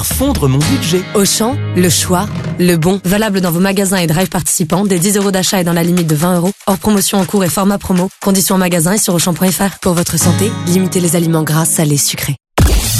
Fondre mon budget. Auchan, le choix, le bon. Valable dans vos magasins et drive participants, dès 10 € d'achat et dans la limite de 20 €. Hors promotion en cours et format promo. Conditions en magasin et sur Auchan.fr. Pour votre santé, limitez les aliments gras, salés, sucrés.